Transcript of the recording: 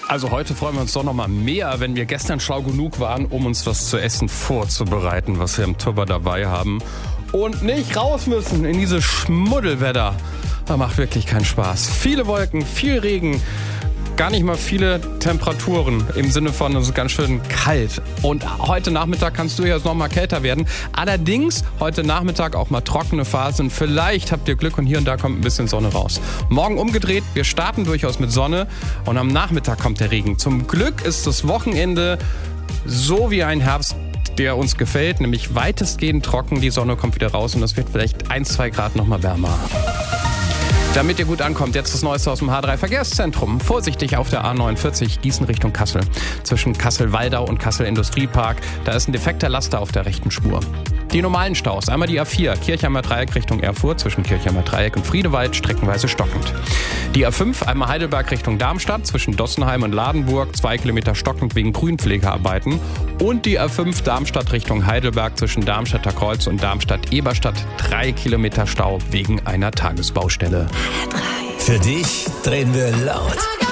Also heute freuen wir uns doch noch mal mehr, wenn wir gestern schlau genug waren, um uns was zu essen vorzubereiten, was wir im Tupper dabei haben. Und nicht raus müssen in diese Schmuddelwetter. Das macht wirklich keinen Spaß. Viele Wolken, viel Regen. Gar nicht mal viele Temperaturen im Sinne von, es ist ganz schön kalt. Und heute Nachmittag kann es durchaus noch mal kälter werden. Allerdings heute Nachmittag auch mal trockene Phasen. Vielleicht habt ihr Glück und hier und da kommt ein bisschen Sonne raus. Morgen umgedreht, wir starten durchaus mit Sonne und am Nachmittag kommt der Regen. Zum Glück ist das Wochenende so wie ein Herbst, der uns gefällt, nämlich weitestgehend trocken. Die Sonne kommt wieder raus und es wird vielleicht 1-2 Grad noch mal wärmer. Damit ihr gut ankommt, jetzt das Neueste aus dem H3 Verkehrszentrum. Vorsichtig auf der A49 Gießen Richtung Kassel. Zwischen Kassel-Waldau und Kassel-Industriepark. Da ist ein defekter Laster auf der rechten Spur. Die normalen Staus. Einmal die A4 Kirchheimer Dreieck Richtung Erfurt. Zwischen Kirchheimer Dreieck und Friedewald streckenweise stockend. Die A5 einmal Heidelberg Richtung Darmstadt. Zwischen Dossenheim und Ladenburg 2 Kilometer stockend wegen Grünpflegearbeiten. Und die A5 Darmstadt Richtung Heidelberg. Zwischen Darmstadter Kreuz und Darmstadt-Eberstadt 3 Kilometer Stau wegen einer Tagesbaustelle. Für dich drehen wir laut.